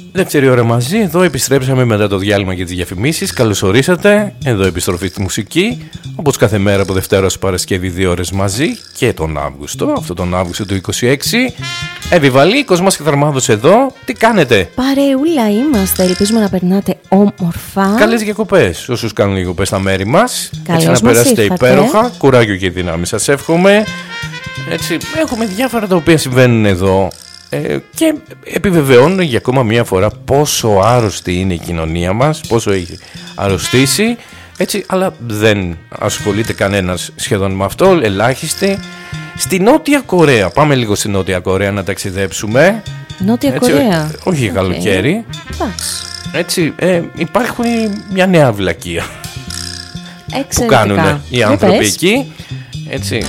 Δεύτερη ώρα μαζί, εδώ επιστρέψαμε μετά το διάλειμμα για τις διαφημίσεις. Καλώς ορίσατε, εδώ επιστροφή στη μουσική. Όπως κάθε μέρα από Δευτέρα ως Παρασκευή 2 ώρες μαζί. Και τον Αύγουστο, αυτό τον Αύγουστο του 26. Εύη Κοσμάς και Θαρμάδος εδώ. Τι κάνετε? Παρεούλα είμαστε, ελπίζουμε να περνάτε όμορφα. Καλές διακοπές όσους κάνουν διακοπές στα μέρη μας. Καλώς έτσι να περάσετε ήρθατε. υπέροχα. Κουράγιο και δύναμη σας εύχομαι. Έτσι, έχουμε διάφορα τα οποία συμβαίνουν εδώ. Και επιβεβαιώνουν για ακόμα μία φορά πόσο άρρωστη είναι η κοινωνία μας, πόσο έχει αρρωστήσει, έτσι, αλλά δεν ασχολείται κανένας σχεδόν με αυτό, ελάχιστοι. Στη Νότια Κορέα, πάμε λίγο στη Νότια Κορέα να ταξιδέψουμε. Νότια έτσι, Κορέα. όχι για καλοκαίρι. Έτσι, υπάρχει μια νέα βλακεία που κάνουν οι άνθρωποι εκεί. Έτσι,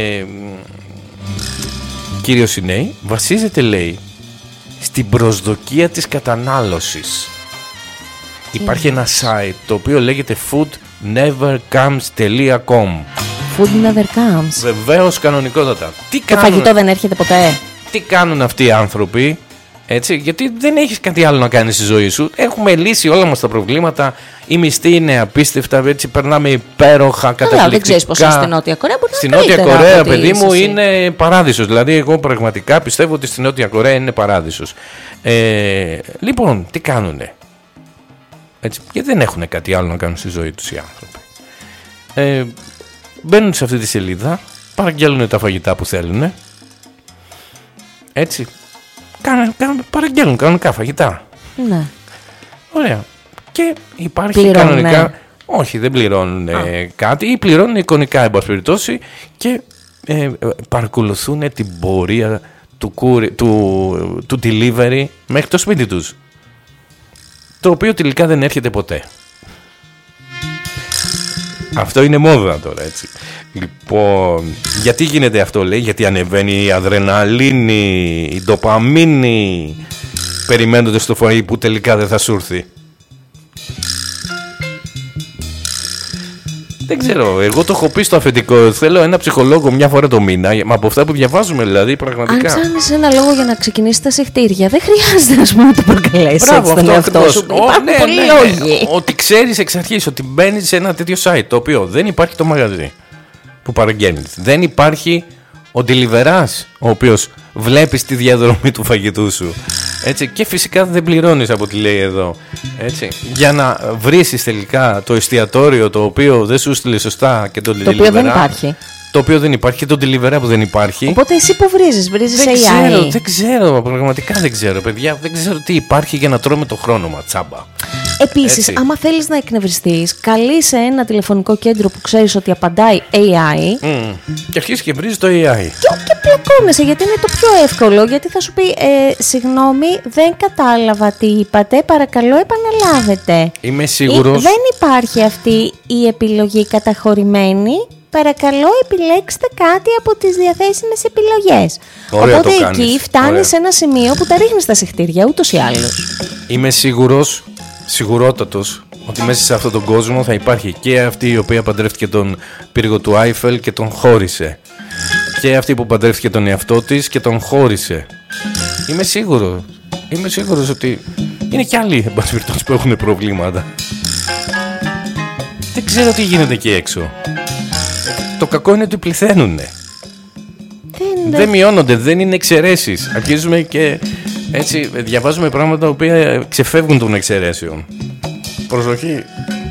κύριος Σινέη βασίζεται, λέει, στην προσδοκία της κατανάλωσης. Υπάρχει ένα site το οποίο λέγεται foodnevercomes.com. Food never comes. Βεβαίως, κανονικότατα. Το φαγητό δεν έρχεται ποτέ. Τι κάνουν αυτοί οι άνθρωποι, έτσι, γιατί δεν έχεις κάτι άλλο να κάνεις στη ζωή σου. Έχουμε λύσει όλα μας τα προβλήματα. Η μισθή είναι απίστευτα, έτσι, περνάμε υπέροχα, καταπληκτικά. Αλλά δεν ξέρεις πως είναι στη Νότια Κορέα. Στη Νότια Κορέα, παιδί μου, είναι παράδεισος. Δηλαδή, εγώ πραγματικά πιστεύω ότι στη Νότια Κορέα είναι παράδεισος. Λοιπόν, τι κάνουνε? Έτσι, γιατί δεν έχουν κάτι άλλο να κάνουν στη ζωή τους οι άνθρωποι. Μπαίνουν σε αυτή τη σελίδα, παραγγέλνουν τα φαγητά που θέλουν. Έτσι. Παραγγέλνουν κανονικά φαγητά. Ναι. Ωραία. Και υπάρχει πληρώνουν, κανονικά. ναι. Όχι, δεν πληρώνουν κάτι, ή πληρώνουν εικονικά, εν πάση περιπτώσει, και παρακολουθούν την πορεία του delivery μέχρι το σπίτι τους. Το οποίο τελικά δεν έρχεται ποτέ. Αυτό είναι μόδα τώρα, έτσι. Λοιπόν, γιατί γίνεται αυτό, λέει? Γιατί ανεβαίνει η αδρεναλίνη, η ντοπαμίνη, περιμένοντας το φαΐ που τελικά δεν θα σου έρθει. Δεν ξέρω, εγώ το έχω πει στο αφεντικό. Θέλω ένα ψυχολόγο μια φορά το μήνα. Μα από αυτά που διαβάζουμε, δηλαδή, πραγματικά. Αν ψάχνεις ένα λόγο για να ξεκινήσεις τα συχτήρια, δεν χρειάζεται, ας πούμε, να το προκαλέσεις έτσι τον εαυτό σου. Υπάρχουν πολλοί λόγοι. Ότι ξέρεις εξ αρχής ότι μπαίνεις σε ένα τέτοιο site, το οποίο δεν υπάρχει το μαγαζί που παραγγέλνεις. Δεν υπάρχει ο deliverás, ο οποίος βλέπεις τη διαδρομή του φαγητού σου. Έτσι, και φυσικά δεν πληρώνεις από ό,τι λέει εδώ. Έτσι, για να βρίσεις τελικά το εστιατόριο το οποίο δεν σου στείλε σωστά και τον deliverá. Το οποίο δεν υπάρχει. Το οποίο δεν υπάρχει και τον deliverá που δεν υπάρχει. Οπότε εσύ που βρίζεις AI. Δεν ξέρω, πραγματικά δεν ξέρω, παιδιά. Δεν ξέρω τι υπάρχει για να τρώμε το χρόνο μας, τσάμπα. Επίσης, άμα θέλεις να εκνευριστείς, καλεί σε ένα τηλεφωνικό κέντρο που ξέρεις ότι απαντάει AI. Και αρχίζεις και βρίζεις το AI. Και πλακώνεσαι, γιατί είναι το πιο εύκολο. Γιατί θα σου πει, συγγνώμη, δεν κατάλαβα τι είπατε, παρακαλώ επαναλάβετε. Είμαι σίγουρος. Δεν υπάρχει αυτή η επιλογή καταχωρημένη. Παρακαλώ επιλέξτε κάτι από τις διαθέσιμες επιλογές. Ωραία. Οπότε εκεί φτάνεις σε ένα σημείο που τα ρίχνεις τα συχτήρια ούτως ή άλλως. Είμαι σιγουρότατος ότι μέσα σε αυτόν τον κόσμο θα υπάρχει και αυτή η οποία παντρεύτηκε τον πύργο του Άιφελ και τον χώρισε, και αυτή που παντρεύτηκε τον εαυτό της και τον χώρισε. Είμαι σίγουρος ότι είναι κι άλλοι, εν πάση περιπτώσει, που έχουν προβλήματα. Δεν ξέρω τι γίνεται εκεί έξω. Το κακό είναι ότι πληθαίνουνε. Δεν μειώνονται, δεν είναι εξαιρέσεις. Αρχίζουμε και έτσι διαβάζουμε πράγματα τα οποία ξεφεύγουν των εξαιρέσεων. Προσοχή.